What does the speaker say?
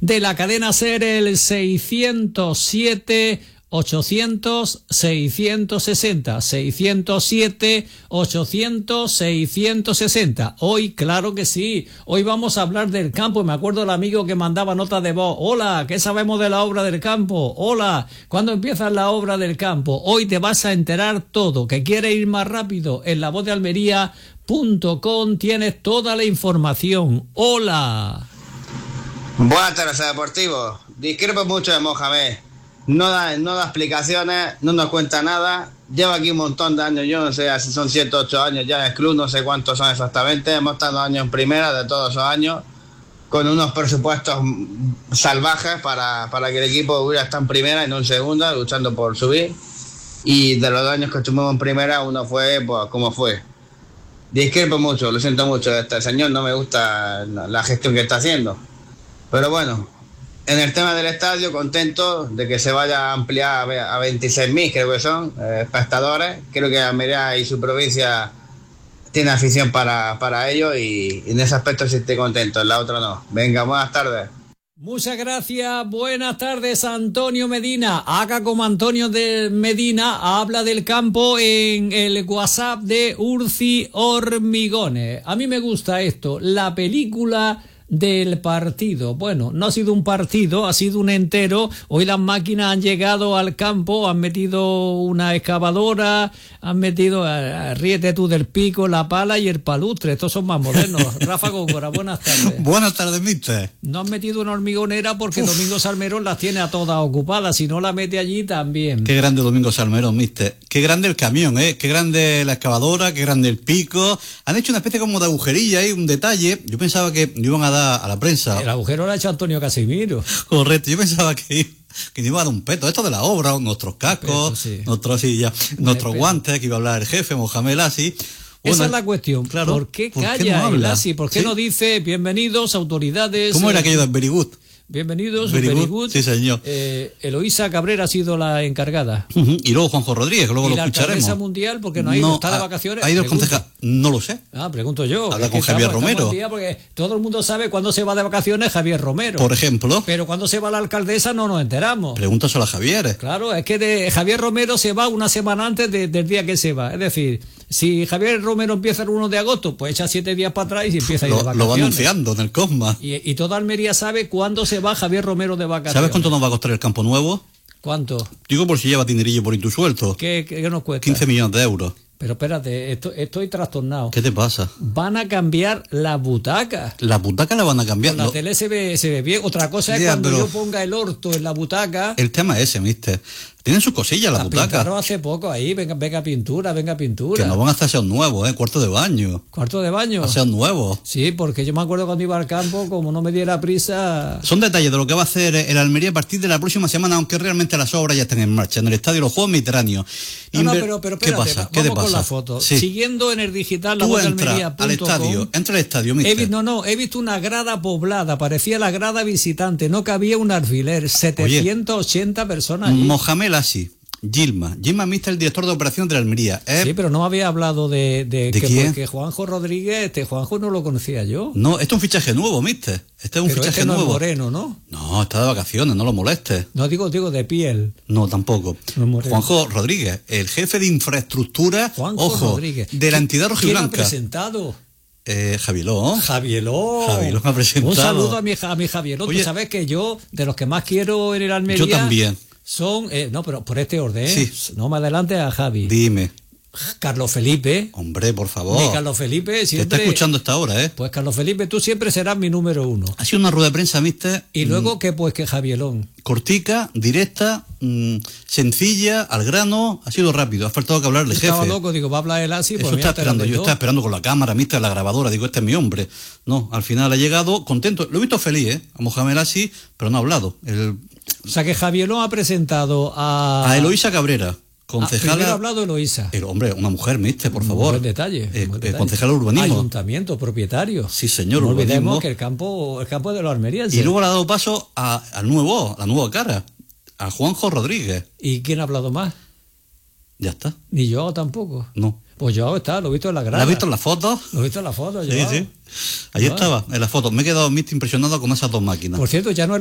de la cadena SER, el 607 800 660, 607 800 660. Hoy, claro que sí, hoy vamos a hablar del campo. Me acuerdo del amigo que mandaba notas de voz. Hola, ¿qué sabemos de la obra del campo? Hola, ¿cuándo empieza la obra del campo? Hoy te vas a enterar todo. ¿Que quieres ir más rápido? En lavozdealmería.com tienes toda la información. Hola. Buenas tardes, Deportivo. Discrepo mucho de Mohamed. No da explicaciones, no nos cuenta nada. Lleva aquí un montón de años, yo no sé si son 7 o 8 años ya en el club, no sé cuántos son exactamente. Hemos estado años en primera de todos esos años, con unos presupuestos salvajes para que el equipo hubiera estado en primera y no en segunda, luchando por subir. Y de los 2 años que estuvimos en primera, uno fue pues como fue. Discrepo mucho, lo siento mucho. Este señor no me gusta la gestión que está haciendo. Pero bueno, en el tema del estadio, contento de que se vaya a ampliar a 26.000, creo que son, espectadores. Creo que Almería y su provincia tiene afición para ello y en ese aspecto sí estoy contento, en la otra no. Venga, buenas tardes. Muchas gracias, buenas tardes, Antonio Medina. Haga como Antonio de Medina, habla del campo en el WhatsApp de Urci Hormigones. A mí me gusta esto, la película del partido. Bueno, no ha sido un partido, ha sido un entero. Hoy las máquinas han llegado al campo, han metido una excavadora, han metido, ríete tú del pico, la pala y el palustre. Estos son más modernos. Rafa Góngora, buenas tardes. Buenas tardes, mister. No han metido una hormigonera porque Domingo Salmerón las tiene a todas ocupadas. Si no la mete allí también. Qué grande Domingo Salmerón, mister. Qué grande el camión, qué grande la excavadora, qué grande el pico. Han hecho una especie como de agujerilla ahí, un detalle. Yo pensaba que iban a dar a la prensa. El agujero lo ha hecho Antonio Casimiro. Correcto, yo pensaba que nos iba a dar un peto. Esto de la obra, nuestros cascos, sí. nuestros guantes, que iba a hablar el jefe, Mohamed Lassi. Esa es la cuestión. Claro, ¿por qué calla el Lassi? ¿Por qué no dice bienvenidos, autoridades? ¿Cómo era aquello de Very Good? Bienvenidos, very good. Sí, señor. Eloísa Cabrera ha sido la encargada. Y luego Juanjo Rodríguez, que luego lo escucharemos. ¿Y la alcaldesa mundial? Porque no ha ido, está de vacaciones. ¿Ha ido el concejal? No lo sé. Pregunto yo. Habla con Javier Romero. Porque todo el mundo sabe cuándo se va de vacaciones Javier Romero. Por ejemplo. Pero cuando se va la alcaldesa no nos enteramos. Pregúntaselo a Javier. Claro, es que de Javier Romero se va una semana antes del día que se va. Es decir, si Javier Romero empieza el 1 de agosto, pues echa 7 días para atrás y empieza a ir de vacaciones. Lo va anunciando en el Cosma. Y toda Almería sabe cuándo se va Javier Romero de vacaciones. ¿Sabes cuánto nos va a costar el campo nuevo? ¿Cuánto? Digo por si lleva dinerillo por suelto. ¿Qué nos cuesta? 15 millones de euros. Pero espérate, estoy trastornado. ¿Qué te pasa? Van a cambiar las butacas. ¿Las butacas la van a cambiar? La tele se ve bien. Otra cosa es cuando yo ponga el orto en la butaca. El tema es ese, mister. Tienen sus cosillas las butacas. Pintaron hace poco ahí, venga pintura. Que no van a hacer aseos nuevos, cuarto de baño. ¿Cuarto de baño? Aseos nuevos. Sí, porque yo me acuerdo cuando iba al campo, como no me diera prisa. Son detalles de lo que va a hacer el Almería a partir de la próxima semana, aunque realmente las obras ya están en marcha. En el estadio Los Juegos Mediterráneos. No, pero espérate, ¿Qué pasa? ¿Qué te pasa? Con la foto. Sí. Siguiendo en el digital, Tú entra al estadio, mister. He visto una grada poblada, parecía la grada visitante, no cabía un alfiler, 780 personas allí. Mohamed Lassi. Gilma, mister, el director de operaciones de la Almería. Sí, pero no había hablado de quién? Porque Juanjo Rodríguez, Juanjo no lo conocía yo. No, esto es un fichaje nuevo, mister. Este es un fichaje no nuevo. Es moreno, ¿no? No, está de vacaciones, no lo molestes. No, digo de piel. No, tampoco. No Juanjo Rodríguez, el jefe de infraestructura, Rodríguez, de la entidad rojiblanca. ¿Quién ha presentado? Javielón. Javielón ha presentado. Un saludo a mi Javielón. Tú sabes que yo, de los que más quiero en el Almería. Yo también. Son, no, pero por este orden, sí. No me adelante a Javi. Dime. Carlos Felipe. Hombre, por favor. Mi Carlos Felipe siempre. Te está escuchando esta hora, Pues Carlos Felipe, tú siempre serás mi número 1. Ha sido una rueda de prensa, mister. Y luego, que Javielón. Cortica, directa, sencilla, al grano, ha sido rápido. Ha faltado que hablarle, jefe. Estaba loco, digo, va a hablar el Lassi. Eso está esperando. Yo estaba esperando con la cámara, mister, la grabadora. Digo, este es mi hombre. No, al final ha llegado contento. Lo he visto feliz, a Mohamed Lassi, pero no ha hablado. O sea que Javielón ha presentado a Eloísa Cabrera, concejala. Primero ha hablado Eloísa. Hombre, una mujer, mister, por favor. Buen detalle. Concejala de urbanismo. Ayuntamiento, propietario. Sí, señor, no urbanismo. olvidemos que el campo es de los almerienses. Y luego le ha dado paso a la nueva cara, a Juanjo Rodríguez. ¿Y quién ha hablado más? Ya está. Ni yo tampoco. No. Pues yo lo he visto en la grada. ¿Lo has visto en la foto? Lo he visto en la foto, Sí. Ahí estaba, en la foto. Me he quedado impresionado con esas dos máquinas. Por cierto, ya no